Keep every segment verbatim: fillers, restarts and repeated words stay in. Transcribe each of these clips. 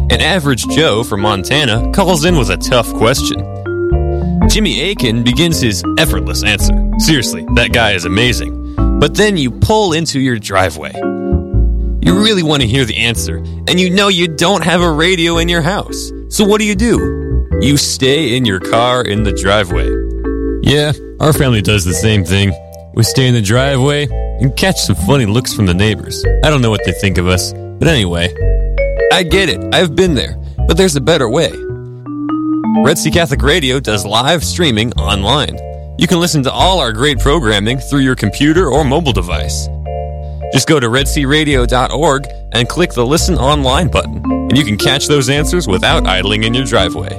and Average Joe from Montana calls in with a tough question. Jimmy Aiken begins his effortless answer. Seriously, that guy is amazing. But then you pull into your driveway. You really want to hear the answer, and you know you don't have a radio in your house. So what do you do? You stay in your car in the driveway. Yeah, our family does the same thing. We stay in the driveway and catch some funny looks from the neighbors. I don't know what they think of us, but anyway, I get it. I've been there, but there's a better way. Red Sea Catholic Radio does live streaming online. You can listen to all our great programming through your computer or mobile device. Just go to red sea radio dot org and click the Listen Online button, and you can catch those answers without idling in your driveway.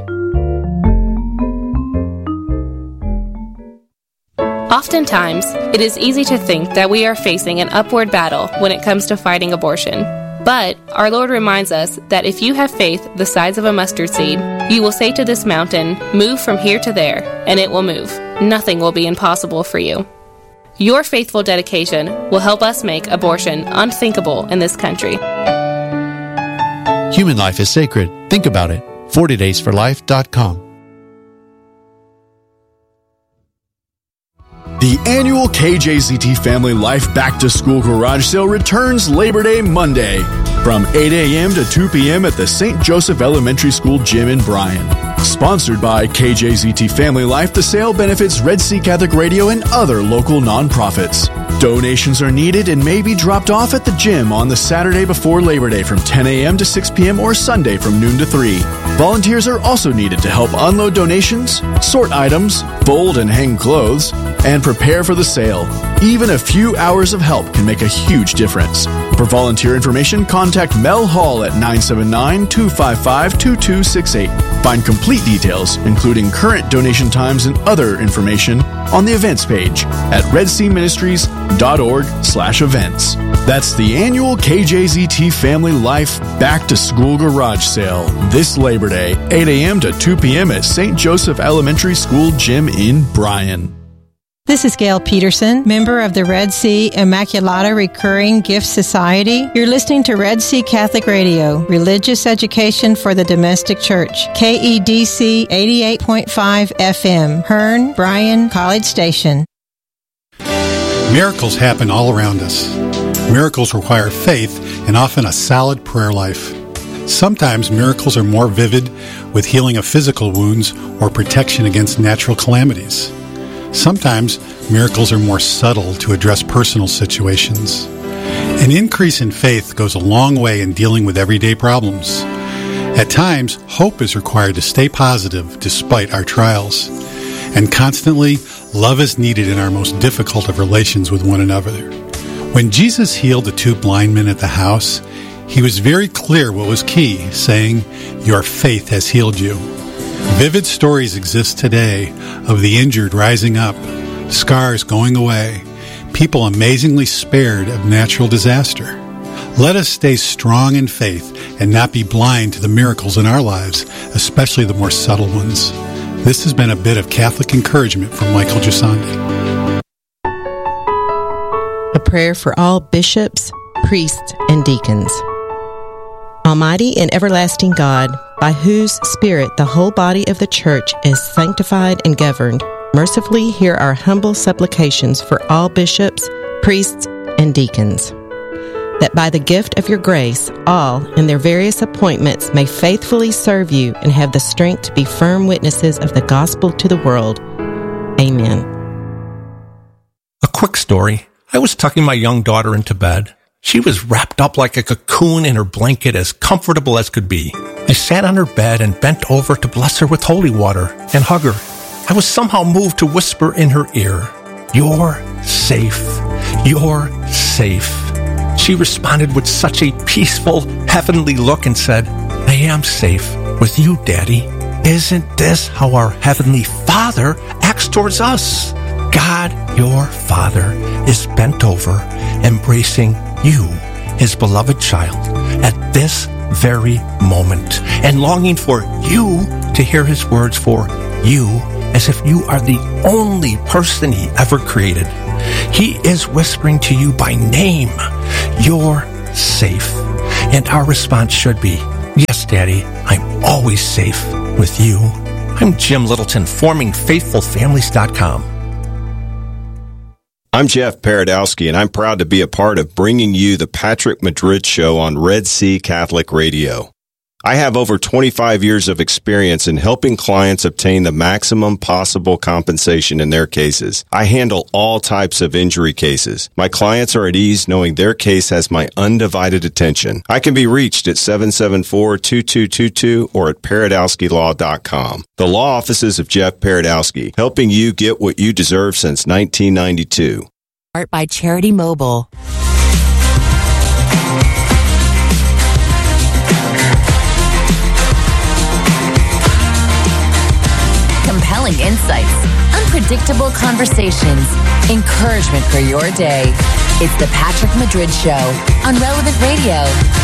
Oftentimes, it is easy to think that we are facing an upward battle when it comes to fighting abortion. But our Lord reminds us that if you have faith the size of a mustard seed, you will say to this mountain, "Move from here to there," and it will move. Nothing will be impossible for you. Your faithful dedication will help us make abortion unthinkable in this country. Human life is sacred. Think about it. forty days for life dot com. The annual K J Z T Family Life Back to School Garage Sale returns Labor Day Monday from eight a.m. to two p.m. at the Saint Joseph Elementary School Gym in Bryan. Sponsored by K J Z T Family Life, the sale benefits Red Sea Catholic Radio and other local nonprofits. Donations are needed and may be dropped off at the gym on the Saturday before Labor Day from ten a.m. to six p.m. or Sunday from noon to three. Volunteers are also needed to help unload donations, sort items, fold and hang clothes, and prepare for the sale. Even a few hours of help can make a huge difference. For volunteer information, contact Mel Hall at nine seven nine, two five five, two two six eight. Find complete details, including current donation times and other information, on the events page at red sea ministries dot org slash events. That's the annual K J Z T Family Life Back to School Garage Sale this Labor Day, eight a.m. to two p.m. at Saint Joseph Elementary School Gym in Bryan. This is Gail Peterson, member of the Red Sea Immaculata Recurring Gift Society. You're listening to Red Sea Catholic Radio, religious education for the domestic church. K E D C eighty-eight point five F M, Hearn, Bryan, College Station. Miracles happen all around us. Miracles require faith and often a solid prayer life. Sometimes miracles are more vivid with healing of physical wounds or protection against natural calamities. Sometimes miracles are more subtle to address personal situations. An increase in faith goes a long way in dealing with everyday problems. At times, hope is required to stay positive despite our trials. And constantly, love is needed in our most difficult of relations with one another. When Jesus healed the two blind men at the house, he was very clear what was key, saying, "Your faith has healed you." Vivid stories exist today of the injured rising up, scars going away, people amazingly spared of natural disaster. Let us stay strong in faith and not be blind to the miracles in our lives, especially the more subtle ones. This has been a bit of Catholic encouragement from Michael Gisandi. A prayer for all bishops, priests, and deacons. Almighty and everlasting God, by whose Spirit the whole body of the Church is sanctified and governed, mercifully hear our humble supplications for all bishops, priests, and deacons, that by the gift of your grace, all, in their various appointments, may faithfully serve you and have the strength to be firm witnesses of the gospel to the world. Amen. A quick story. I was tucking my young daughter into bed. She was wrapped up like a cocoon in her blanket, as comfortable as could be. I sat on her bed and bent over to bless her with holy water and hug her. I was somehow moved to whisper in her ear, "You're safe. You're safe." She responded with such a peaceful, heavenly look and said, "I am safe with you, Daddy. Isn't this how our Heavenly Father acts towards us? God, your Father, is bent over, embracing you, his beloved child, at this very moment, and longing for you to hear his words for you, as if you are the only person he ever created. He is whispering to you by name, 'You're safe.' And our response should be, Yes, Daddy, I'm always safe with you. I'm Jim Littleton, forming faithful families dot com. I'm Jeff Paradowski, and I'm proud to be a part of bringing you the Patrick Madrid Show on Red Sea Catholic Radio. I have over twenty-five years of experience in helping clients obtain the maximum possible compensation in their cases. I handle all types of injury cases. My clients are at ease knowing their case has my undivided attention. I can be reached at seven seven four, two two two two or at paradowski law dot com. The law offices of Jeff Paradowski, helping you get what you deserve since nineteen ninety-two. Art by Charity Mobile. Compelling insights, unpredictable conversations, encouragement for your day. It's the Patrick Madrid Show on Relevant Radio.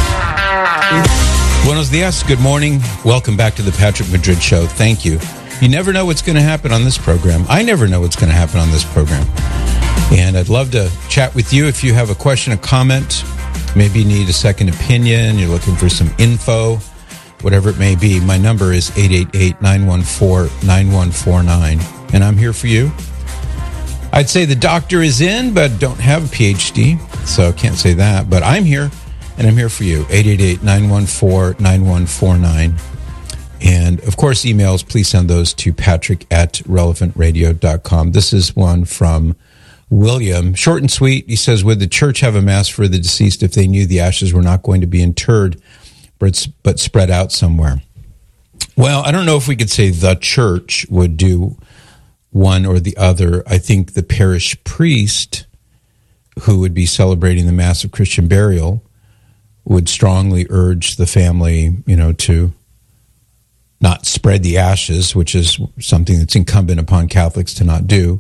Buenos dias. Good morning. Welcome back to the Patrick Madrid Show. Thank you. You never know what's going to happen on this program. I never know what's going to happen on this program. And I'd love to chat with you if you have a question, a comment. Maybe you need a second opinion. You're looking for some info. Whatever it may be, my number is eight eight eight, nine one four, nine one four nine, and I'm here for you. I'd say the doctor is in, but don't have a P H D, so can't say that, but I'm here, and I'm here for you, eight eight eight, nine one four, nine one four nine. And, of course, emails, please send those to patrick at relevant radio dot com. This is one from William, short and sweet. He says, would the church have a mass for the deceased if they knew the ashes were not going to be interred but spread out somewhere? Well, I don't know if we could say the church would do one or the other. I think the parish priest who would be celebrating the Mass of Christian burial would strongly urge the family, you know, to not spread the ashes, which is something that's incumbent upon Catholics to not do.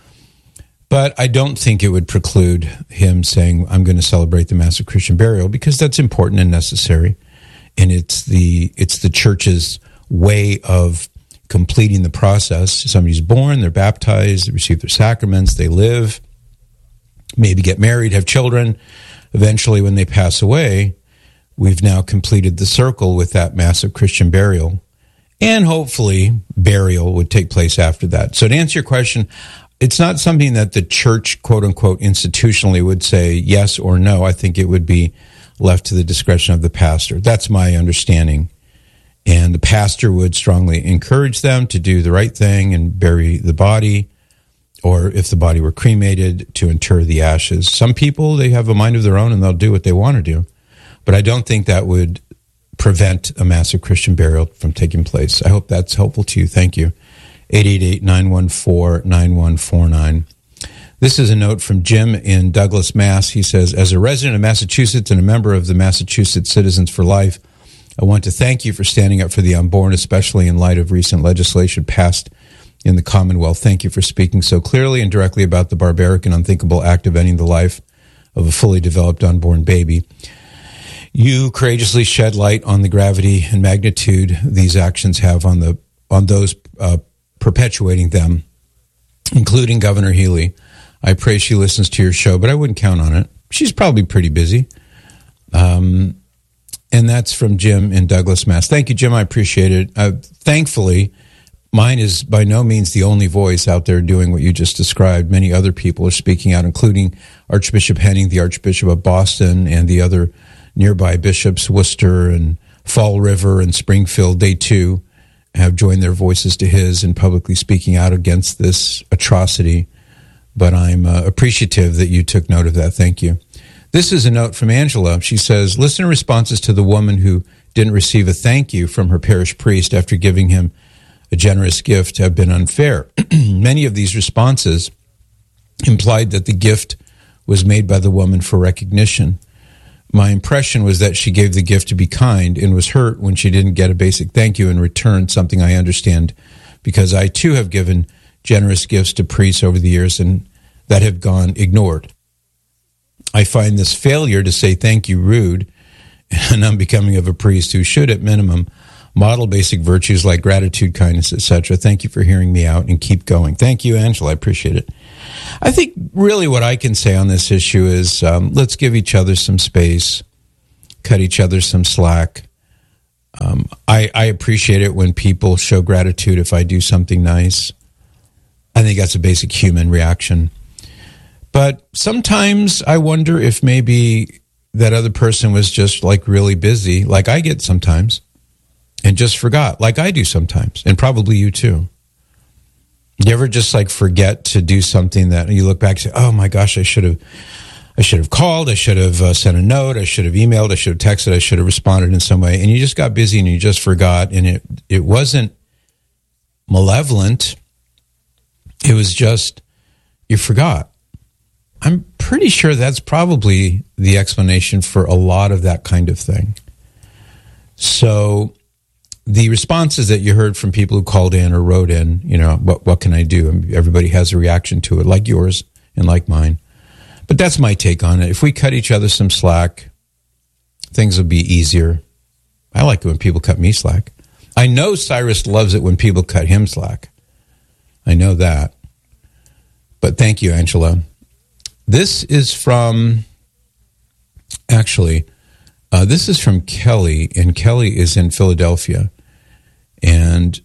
But I don't think it would preclude him saying, I'm going to celebrate the Mass of Christian burial, because that's important and necessary. And it's the it's the church's way of completing the process. Somebody's born, they're baptized, they receive their sacraments, they live, maybe get married, have children. Eventually, when they pass away, we've now completed the circle with that Mass of Christian burial. And hopefully, burial would take place after that. So to answer your question, it's not something that the church, quote unquote, institutionally would say yes or no. I think it would be left to the discretion of the pastor. That's my understanding. And the pastor would strongly encourage them to do the right thing and bury the body, or if the body were cremated, to inter the ashes. Some people, they have a mind of their own and they'll do what they want to do. But I don't think that would prevent a Mass of Christian burial from taking place. I hope that's helpful to you. Thank you. eight eight eight, nine one four, nine one four nine. This is a note from Jim in Douglas, Mass. He says, as a resident of Massachusetts and a member of the Massachusetts Citizens for Life, I want to thank you for standing up for the unborn, especially in light of recent legislation passed in the Commonwealth. Thank you for speaking so clearly and directly about the barbaric and unthinkable act of ending the life of a fully developed unborn baby. You courageously shed light on the gravity and magnitude these actions have on the on those uh, perpetuating them, including Governor Healy. I pray she listens to your show, but I wouldn't count on it. She's probably pretty busy. Um, and that's from Jim in Douglas, Mass. Thank you, Jim. I appreciate it. Uh, thankfully, mine is by no means the only voice out there doing what you just described. Many other people are speaking out, including Archbishop Henning, the Archbishop of Boston, and the other nearby bishops, Worcester and Fall River and Springfield. They, too, have joined their voices to his in publicly speaking out against this atrocity. But I'm uh, appreciative that you took note of that. Thank you. This is a note from Angela. She says, listener responses to the woman who didn't receive a thank you from her parish priest after giving him a generous gift have been unfair. Many of these responses implied that the gift was made by the woman for recognition. My impression was that she gave the gift to be kind and was hurt when she didn't get a basic thank you in return, something I understand because I too have given generous gifts to priests over the years and that have gone ignored. I find this failure to say thank you rude and unbecoming of a priest who should, at minimum, model basic virtues like gratitude, kindness, et cetera. Thank you for hearing me out and keep going. Thank you, Angela. I appreciate it. I think really what I can say on this issue is um, let's give each other some space, cut each other some slack. I, I appreciate it when people show gratitude if I do something nice. I think that's a basic human reaction. But sometimes I wonder if maybe that other person was just like really busy, like I get sometimes, and just forgot, like I do sometimes, and probably you too. You ever just like forget to do something that you look back and say, oh my gosh, I should have I should have called, I should have uh, sent a note, I should have emailed, I should have texted, I should have responded in some way, and you just got busy and you just forgot, and it it wasn't malevolent, it was just you forgot. I'm pretty sure that's probably the explanation for a lot of that kind of thing. So the responses that you heard from people who called in or wrote in, you know, what what can I do? I mean, everybody has a reaction to it, like yours and like mine. But that's my take on it. If we cut each other some slack, things will be easier. I like it when people cut me slack. I know Cyrus loves it when people cut him slack. I know that. But thank you, Angela. This is from, actually, uh, this is from Kelly, and Kelly is in Philadelphia. And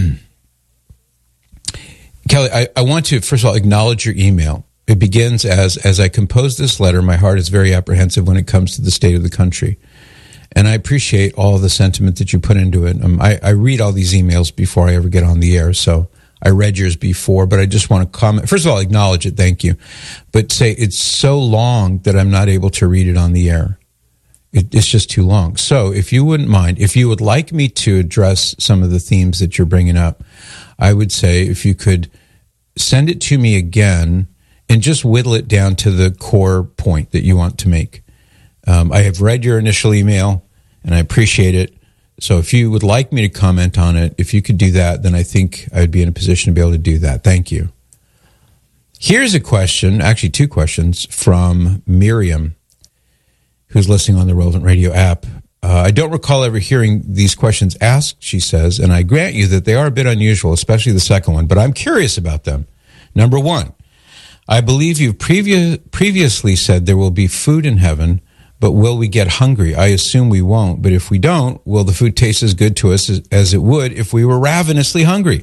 Kelly, I, I want to, first of all, acknowledge your email. It begins as, as I compose this letter, my heart is very apprehensive when it comes to the state of the country. And I appreciate all the sentiment that you put into it. Um, I, I read all these emails before I ever get on the air, so I read yours before, but I just want to comment. First of all, acknowledge it, thank you. But say it's so long that I'm not able to read it on the air. It, it's just too long. So if you wouldn't mind, if you would like me to address some of the themes that you're bringing up, I would say if you could send it to me again and just whittle it down to the core point that you want to make. Um, I have read your initial email, and I appreciate it. So if you would like me to comment on it, if you could do that, then I think I would be in a position to be able to do that. Thank you. Here's a question, actually two questions, from Miriam, who's listening on the Relevant Radio app. Uh, I don't recall ever hearing these questions asked, she says, and I grant you that they are a bit unusual, especially the second one, but I'm curious about them. Number one, I believe you've previous, previously said there will be food in heaven, but will we get hungry? I assume we won't, but if we don't, will the food taste as good to us as, as it would if we were ravenously hungry?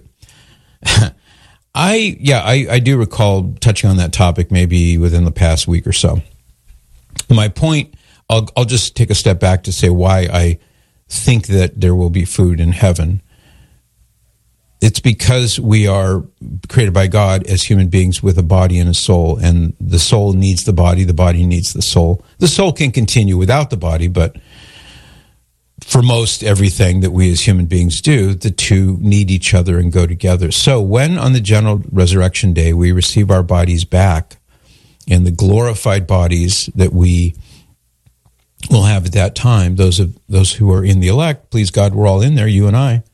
I, yeah, I, I do recall touching on that topic maybe within the past week or so. My point, I'll, I'll just take a step back to say why I think that there will be food in heaven. It's because we are created by God as human beings with a body and a soul, and the soul needs the body, the body needs the soul. The soul can continue without the body, but for most everything that we as human beings do, the two need each other and go together. So when on the general resurrection day we receive our bodies back, and the glorified bodies that we will have at that time, those of those who are in the elect, please God, we're all in there, you and I,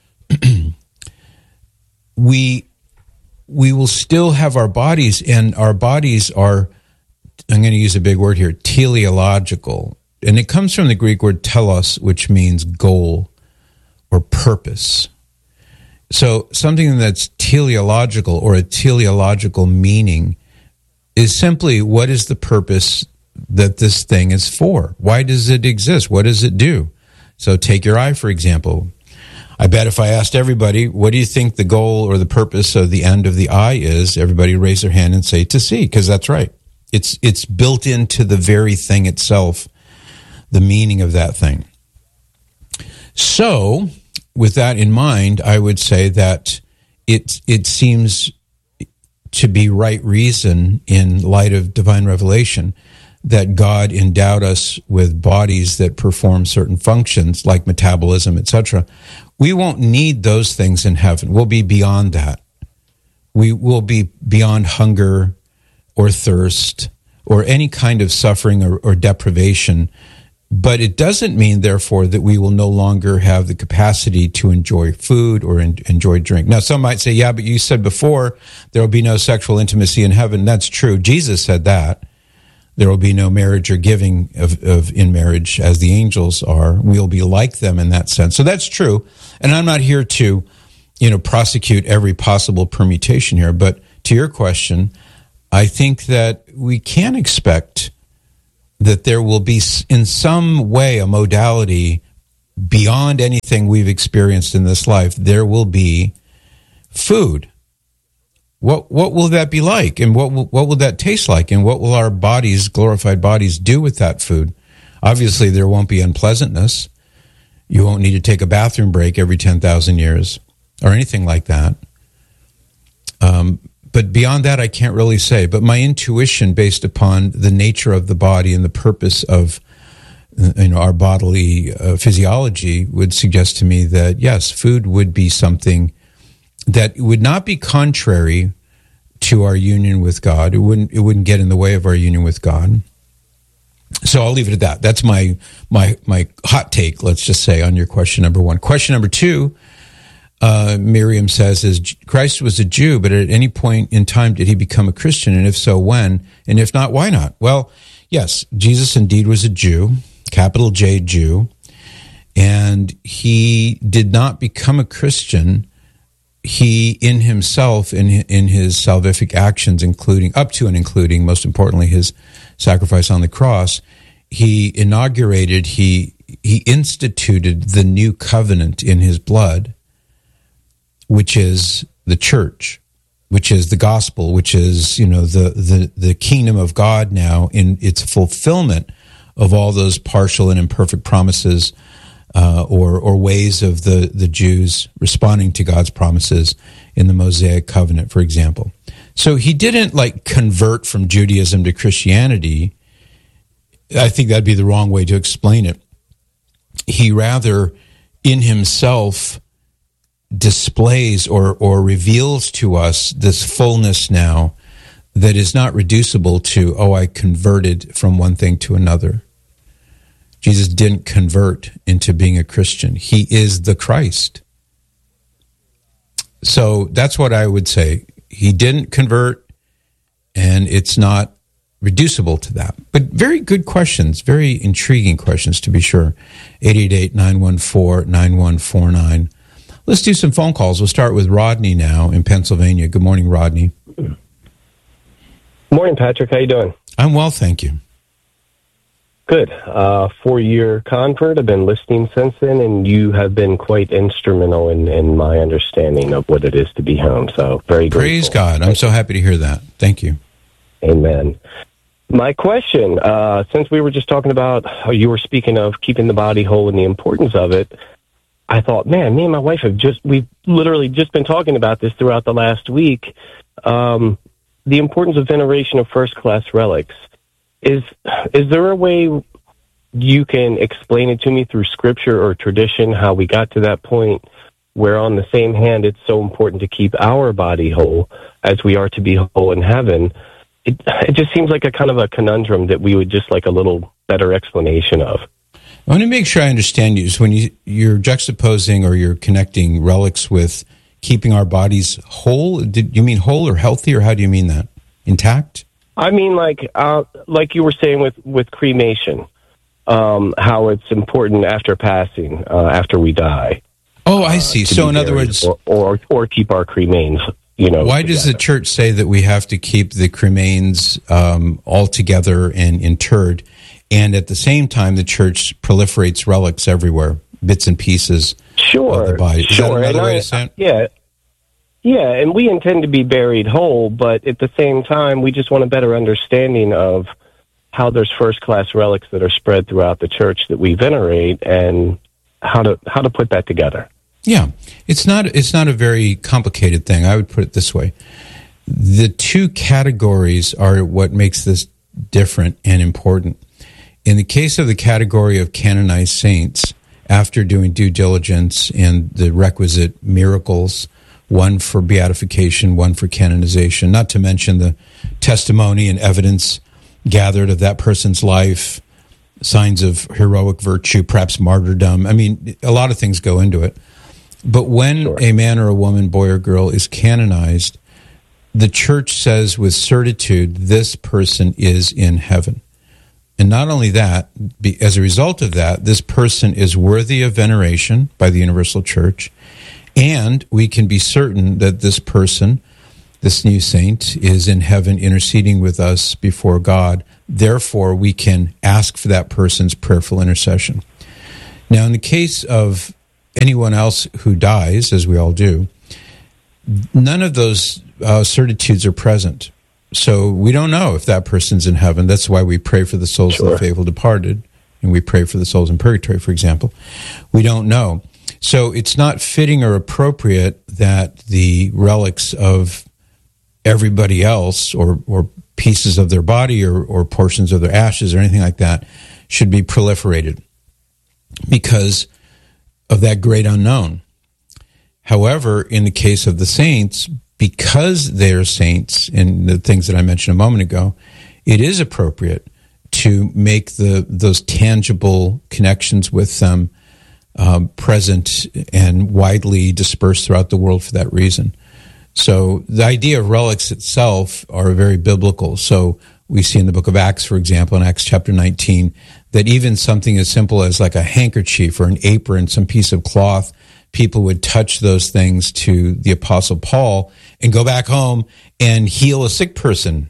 we we will still have our bodies, and our bodies are, I'm going to use a big word here, teleological. And it comes from the Greek word telos, which means goal or purpose. So something that's teleological or a teleological meaning is simply, what is the purpose that this thing is for? Why does it exist? What does it do? So take your eye, for example. I bet if I asked everybody, what do you think the goal or the purpose of the end of the eye is, everybody would raise their hand and say to see, because that's right. It's it's built into the very thing itself, the meaning of that thing. So, with that in mind, I would say that it it seems to be right reason in light of divine revelation that God endowed us with bodies that perform certain functions like metabolism, et cetera. We won't need those things in heaven. We'll be beyond that. We will be beyond hunger or thirst or any kind of suffering or, or deprivation. But it doesn't mean, therefore, that we will no longer have the capacity to enjoy food or en- enjoy drink. Now, some might say, yeah, but you said before there will be no sexual intimacy in heaven. That's true. Jesus said that. There will be no marriage or giving of, of in marriage as the angels are. We'll be like them in that sense. So that's true. And I'm not here to, you know, prosecute every possible permutation here. But to your question, I think that we can expect that there will be in some way a modality beyond anything we've experienced in this life, there will be food. What what will that be like, and what will, what will that taste like, and what will our bodies, glorified bodies, do with that food? Obviously, there won't be unpleasantness. You won't need to take a bathroom break every ten thousand years or anything like that. Um, but beyond that, I can't really say. But my intuition, based upon the nature of the body and the purpose of you know our bodily uh, physiology, would suggest to me that, yes, food would be something that would not be contrary to our union with God. It wouldn't it wouldn't get in the way of our union with God. So I'll leave it at that. That's my my my hot take, let's just say, on your question number one. Question number two, uh, Miriam says, is Christ was a Jew, but at any point in time did he become a Christian? And if so, when? And if not, why not? Well, yes, Jesus indeed was a Jew, capital J, Jew, and he did not become a Christian. He, in himself, in in his salvific actions, including, up to and including, most importantly, his sacrifice on the cross, he inaugurated, he he instituted the new covenant in his blood, which is the church, which is the gospel, which is, you know, the the, the kingdom of God now in its fulfillment of all those partial and imperfect promises Uh, or or ways of the, the Jews responding to God's promises in the Mosaic covenant, for example. So he didn't like convert from Judaism to Christianity. I think that'd be the wrong way to explain it. He rather, in himself, displays or or reveals to us this fullness now that is not reducible to, oh, I converted from one thing to another. Jesus didn't convert into being a Christian. He is the Christ. So that's what I would say. He didn't convert, and it's not reducible to that. But very good questions, very intriguing questions, to be sure. eight eight eight, nine one four, nine one four nine. Let's do some phone calls. We'll start with Rodney now in Pennsylvania. Good morning, Rodney. Good morning, Patrick. How you doing? I'm well, thank you. Good. Uh, four-year convert. I've been listening since then, and you have been quite instrumental in, in my understanding of what it is to be home. So very grateful. Praise God. I'm so happy to hear that. Thank you. Amen. My question, uh, since we were just talking about how you were speaking of keeping the body whole and the importance of it, I thought, man, me and my wife have just, we've literally just been talking about this throughout the last week, um, the importance of veneration of first-class relics. Is is there a way you can explain it to me through scripture or tradition, how we got to that point where on the same hand it's so important to keep our body whole as we are to be whole in heaven? It, it just seems like a kind of a conundrum that we would just like a little better explanation of. I want to make sure I understand you. So when you, you're juxtaposing or you're connecting relics with keeping our bodies whole, did you mean whole or healthy, or how do you mean that? Intact? I mean, like uh, like you were saying with, with cremation, um, how it's important after passing, uh, after we die. Oh, I see. Uh, so in other words... Or, or, or keep our cremains, you know. Why together. Does the church say that we have to keep the cremains um, all together and interred, and at the same time the church proliferates relics everywhere, bits and pieces sure, of the body? Is sure. that another and way I, to say it? Yeah. Yeah, and we intend to be buried whole, but at the same time, we just want a better understanding of how there's first-class relics that are spread throughout the church that we venerate, and how to how to put that together. Yeah, it's not it's not a very complicated thing. I would put it this way: the two categories are what makes this different and important. In the case of the category of canonized saints, after doing due diligence and the requisite miracles, one for beatification, one for canonization, not to mention the testimony and evidence gathered of that person's life, signs of heroic virtue, perhaps martyrdom. I mean, a lot of things go into it. But when sure. a man or a woman, boy or girl, is canonized, the church says with certitude, this person is in heaven. And not only that, as a result of that, this person is worthy of veneration by the universal church. And we can be certain that this person, this new saint, is in heaven interceding with us before God. Therefore, we can ask for that person's prayerful intercession. Now, in the case of anyone else who dies, as we all do, none of those uh, certitudes are present. So we don't know if that person's in heaven. That's why we pray for the souls sure. of the faithful departed, and we pray for the souls in purgatory, for example. We don't know. So it's not fitting or appropriate that the relics of everybody else or, or pieces of their body or, or portions of their ashes or anything like that should be proliferated because of that great unknown. However, in the case of the saints, because they're saints, and the things that I mentioned a moment ago, it is appropriate to make the those tangible connections with them um, present and widely dispersed throughout the world for that reason. So the idea of relics itself are very biblical. So we see in the book of Acts, for example, in Acts chapter nineteen, that even something as simple as like a handkerchief or an apron, some piece of cloth, people would touch those things to the Apostle Paul and go back home and heal a sick person.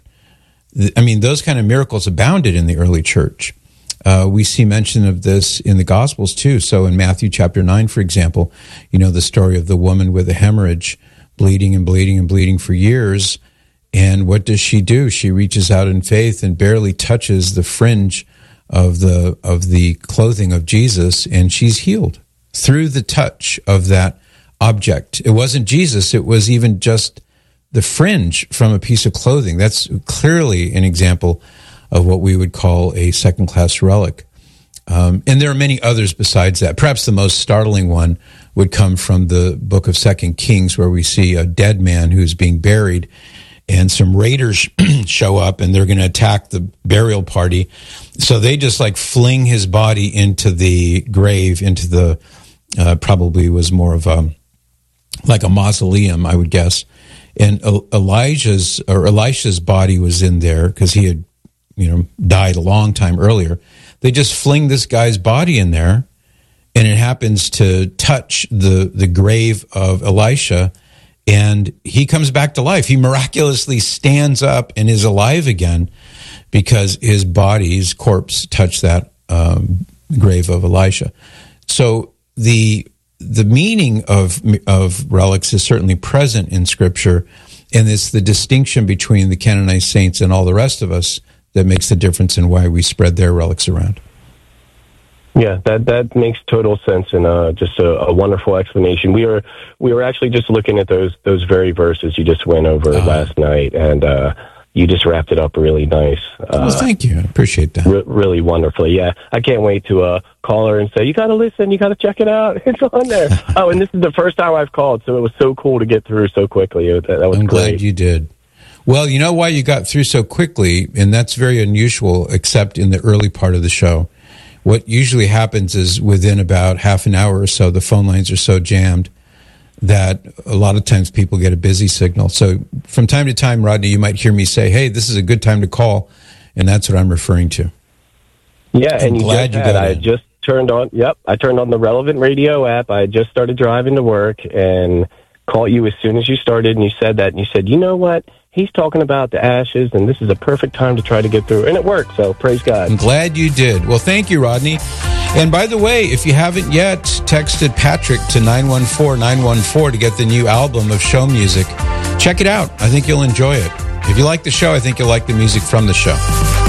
I mean, those kind of miracles abounded in the early church. Uh, we see mention of this in the Gospels too. So in Matthew chapter nine, for example, you know, the story of the woman with a hemorrhage, bleeding and bleeding and bleeding for years. And what does she do? She reaches out in faith and barely touches the fringe of the of the clothing of Jesus, and she's healed through the touch of that object. It wasn't Jesus, it was even just the fringe from a piece of clothing. That's clearly an example of what we would call a second-class relic. Um, and there are many others besides that. Perhaps the most startling one would come from the book of Second Kings, where we see a dead man who's being buried, and some raiders show up, and they're going to attack the burial party. So they just like fling his body into the grave, into the, uh, probably was more of a, like a mausoleum, I would guess. And Elijah's, or Elisha's body was in there because he had, you know, died a long time earlier. They just fling this guy's body in there, and it happens to touch the, the grave of Elisha, and he comes back to life. He miraculously stands up and is alive again because his body's corpse touched that um, grave of Elisha. So the the meaning of of relics is certainly present in Scripture, and it's the distinction between the canonized saints and all the rest of us that makes the difference in why we spread their relics around. Yeah, that that makes total sense, and uh, just a, a wonderful explanation. We were we were actually just looking at those those very verses you just went over uh, last night, and uh, you just wrapped it up really nice. Uh, well, thank you. I appreciate that. Re- really wonderfully. Yeah, I can't wait to uh, call her and say, you got to listen, you got to check it out. It's on there. Oh, and this is the first time I've called, so it was so cool to get through so quickly. It, that, that was I'm great. glad you did. Well, you know why you got through so quickly, and that's very unusual, except in the early part of the show. What usually happens is within about half an hour or so, the phone lines are so jammed that a lot of times people get a busy signal. So from time to time, Rodney, you might hear me say, hey, this is a good time to call, and that's what I'm referring to. Yeah, I'm and you glad just you had, got I in. just turned on, yep, I turned on the Relevant Radio app. I just started driving to work and called you as soon as you started, and you said that, and you said, you know what? He's talking about the ashes, and this is a perfect time to try to get through. And it worked, so praise God. I'm glad you did. Well, thank you, Rodney. And by the way, if you haven't yet texted Patrick to nine one four nine one four to get the new album of show music, check it out. I think you'll enjoy it. If you like the show, I think you'll like the music from the show.